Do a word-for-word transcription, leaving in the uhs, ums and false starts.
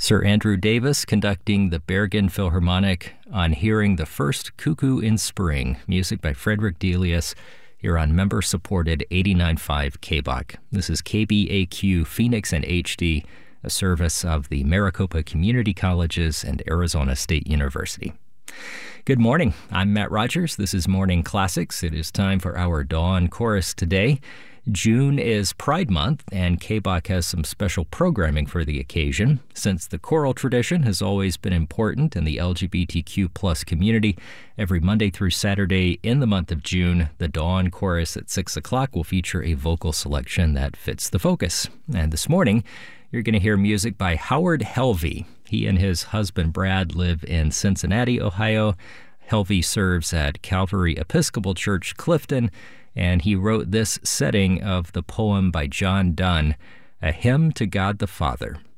Sir Andrew Davis conducting the Bergen Philharmonic on Hearing the First Cuckoo in Spring, music by Frederick Delius, here on member-supported eighty-nine point five K B O C. This is K B A Q Phoenix and H D, a service of the Maricopa Community Colleges and Arizona State University. Good morning. I'm Matt Rogers. This is Morning Classics. It is time for our Dawn Chorus today. June is Pride Month, and K B O C has some special programming for the occasion. Since the choral tradition has always been important in the L G B T Q plus community, every Monday through Saturday in the month of June, the Dawn Chorus at six o'clock will feature a vocal selection that fits the focus. And this morning, you're going to hear music by Howard Helvey. He and his husband Brad live in Cincinnati, Ohio. Helvey serves at Calvary Episcopal Church, Clifton, and he wrote this setting of the poem by John Donne, A Hymn to God the Father.